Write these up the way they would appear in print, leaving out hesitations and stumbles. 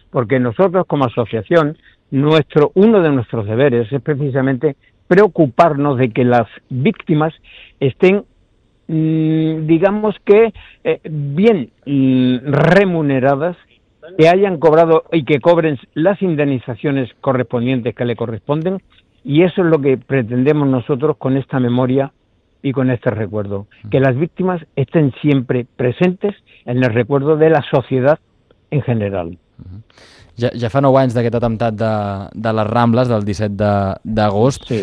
porque nosotros como asociación, uno de nuestros deberes es precisamente preocuparnos de que las víctimas estén, digamos que, bien remuneradas, que hayan cobrado y que cobren las indemnizaciones correspondientes que le corresponden, y eso es lo que pretendemos nosotros con esta memoria y con este recuerdo, que las víctimas estén siempre presentes en el recuerdo de la sociedad en general. Ja fa 9 anys d'aquest atemptat de les Rambles, del 17 d'agost. Sí.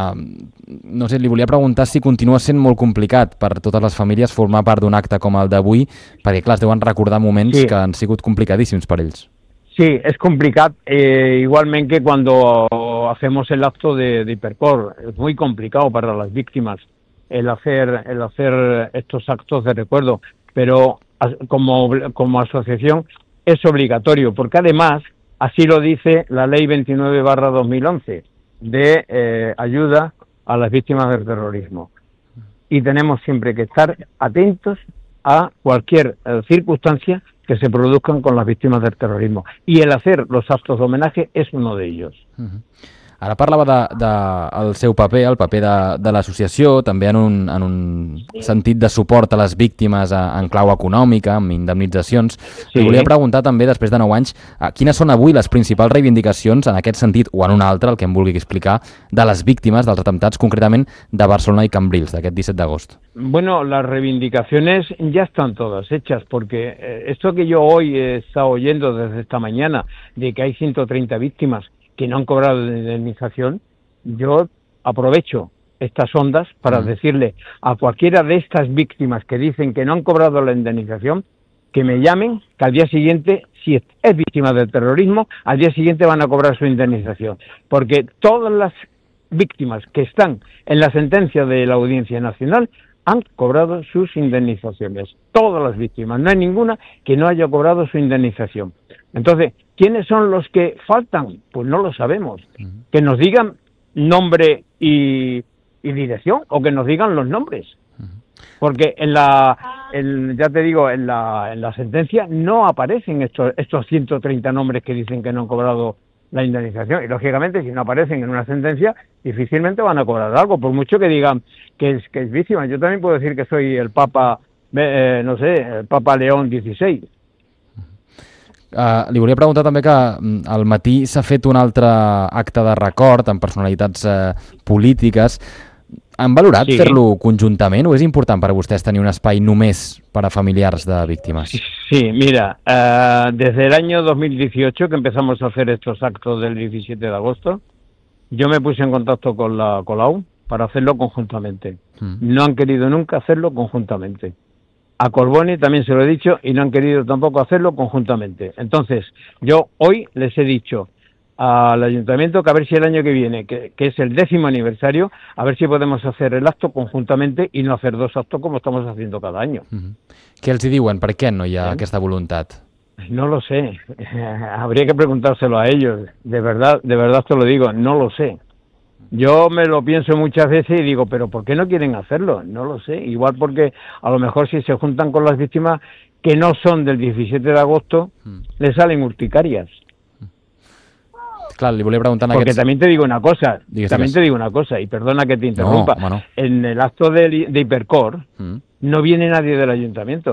No sé, li volia preguntar si continua sent molt complicat per totes les famílies formar part d'un acte com el d'avui, perquè, clar, es deuen recordar moments que han sigut complicadíssims per ells. Sí, es complicado, igualmente que cuando hacemos el acto de Hipercor. Es muy complicado para las víctimas el hacer estos actos de recuerdo, pero como asociación es obligatorio, porque además así lo dice la Ley 29/2011 de ayuda a las víctimas del terrorismo. Y tenemos siempre que estar atentos a cualquier circunstancia que se produzcan con las víctimas del terrorismo. Y el hacer los actos de homenaje es uno de ellos. Ara parlava del seu paper, el paper de l'associació, també en un sentit de suport a les víctimes en clau econòmica, amb indemnitzacions. Li volia preguntar també, després de 9 anys, quines són avui les principals reivindicacions en aquest sentit, o en un altre, el que em vulgui explicar, de les víctimes dels atemptats, concretament de Barcelona i Cambrils, d'aquest 17 d'agost. Bueno, las reivindicaciones ya están todas hechas, porque esto que yo hoy he estado oyendo desde esta mañana, de que hay 130 víctimas que no han cobrado la indemnización, yo aprovecho estas ondas para decirle a cualquiera de estas víctimas que dicen que no han cobrado la indemnización, que me llamen, que al día siguiente, si es víctima del terrorismo, al día siguiente van a cobrar su indemnización. Porque todas las víctimas que están en la sentencia de la Audiencia Nacional han cobrado sus indemnizaciones. Todas las víctimas, no hay ninguna que no haya cobrado su indemnización. Entonces, ¿quiénes son los que faltan? Pues no lo sabemos. Que nos digan nombre y dirección, o que nos digan los nombres. Porque ya te digo, en la sentencia no aparecen estos 130 nombres que dicen que no han cobrado la indemnización. Y lógicamente, si no aparecen en una sentencia, difícilmente van a cobrar algo, por mucho que digan que es víctima. Yo también puedo decir que soy el Papa, el Papa León XVI. Li volia preguntar també que al matí s'ha fet un altre acte de record amb personalitats polítiques. Han valorat fer-lo conjuntament o és important per a vostès tenir un espai només per a familiars de víctimes? Sí, mira, desde el año 2018 que empezamos a hacer estos actos del 17 de agosto, yo me puse en contacto con la Colau para hacerlo conjuntamente. No han querido nunca hacerlo conjuntamente. A Colboni también se lo he dicho y no han querido tampoco hacerlo conjuntamente. Entonces, yo hoy les he dicho al ayuntamiento que a ver si el año que viene, que es el 10º aniversario, a ver si podemos hacer el acto conjuntamente y no hacer 2 actos como estamos haciendo cada año. Què els diuen? Per què no hi ha aquesta voluntat? No lo sé. Habría que preguntárselo a ellos. De verdad te lo digo, no lo sé. Yo me lo pienso muchas veces y digo, pero ¿por qué no quieren hacerlo? No lo sé. Igual porque a lo mejor si se juntan con las víctimas que no son del 17 de agosto, les salen urticarias. Clar, li volia preguntar... Porque también te digo una cosa, y perdona que te interrumpa, en el acto de Hipercor no viene nadie del ayuntamiento,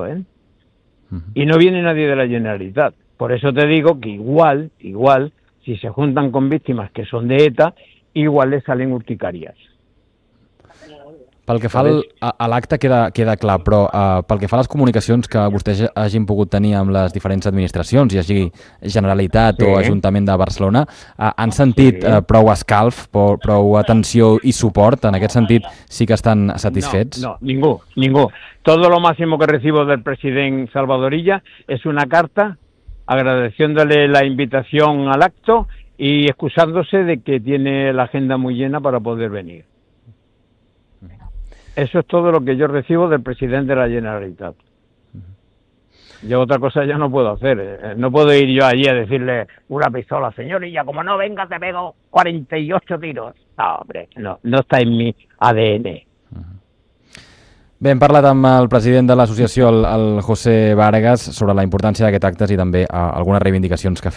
y no viene nadie de la Generalitat. Por eso te digo que igual, si se juntan con víctimas que son de ETA, igual les salen urticàries. Pel que fa a l'acte queda clar, però pel que fa a les comunicacions que vostès hagin pogut tenir amb les diferents administracions, ja sigui Generalitat o Ajuntament de Barcelona, han sentit prou escalf, prou atenció i suport? En aquest sentit sí que estan satisfets? No, ningú. Todo lo máximo que recibo del presidente Salvadorilla es una carta agradeciéndole la invitación al acto y excusándose de que tiene la agenda muy llena para poder venir. Eso es todo lo que yo recibo del presidente de la Generalitat. Yo otra cosa ya no puedo hacer. No puedo ir yo allí a decirle una pistola, señorilla, como no venga te pego 48 tiros. No, hombre, no está en mi ADN. Bé, hem parlat amb el president de l'associació, el José Vargas, sobre la importància d'aquest acte i també algunes reivindicacions que ha fet.